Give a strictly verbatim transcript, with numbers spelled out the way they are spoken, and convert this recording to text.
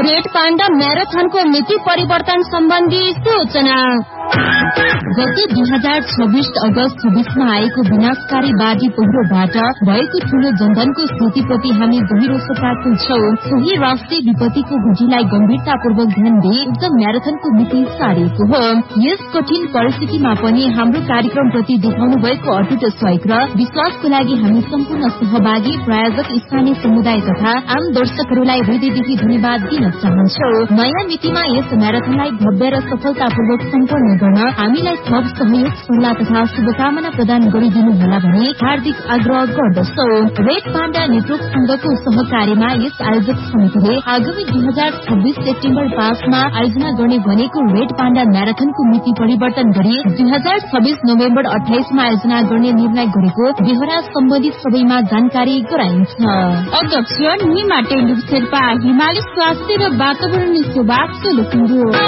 Red panda म्याराथनको मिति परिवर्तन सम्बन्धी सूचना। गत दुई हजार छब्बीस अगस्त छब्बीसमा आएको विनाशकारी बाढ़ी पहिरोबाट भएको ठूलो जनधनको स्थितिप्रति हामी गहिरो सकारात्मक छौं। सोही राष्ट्रिय विपत्तिको घुटीलाई गम्भीरतापूर्वक ध्यान दिई उक्त म्याराथनको मिति सारिएको हो। यस कठिन परिस्थितिमा पनि हाम्रो कार्यक्रमप्रति देखाउनु भएको अटुट सहयोग र विश्वासको लागि हामी सम्पूर्ण सहभागी प्रायोजक स्थानीय समुदाय तथा आम दर्शकहरूलाई हृदयदेखि धन्यवाद दिन चाहन्छौ। नयाँ मितिमा यस म्याराथनलाई भव्य र सफलतापूर्वक सम्पन्न गर्न हामीलाई थप सहयोग सल्लाह तथा शुभकामना प्रदान गरिदिनुहोला भनी हार्दिक आग्रह गर्दछौ। रेड पाण्डा नेटवर्क संघको सहकार्यमा यस आयोजक समितिले आगामी दुई हजार छब्बीस सेप्टेम्बर पाँचमा आयोजना गर्ने भनेको रेड पाण्डा म्याराथनको मिति परिवर्तन गरी दुई हजार छब्बीस नोभेम्बर अठाइसमा आयोजना गर्ने निर्णय गरेको बेहोरा सम्बन्धित सबैमा जानकारी गराइन्छ। अध्यक्ष निमा टेलुप शेर्पा, हिमाली स्वास्थ्य र वातावरण सेवा सोलुखुम्बु।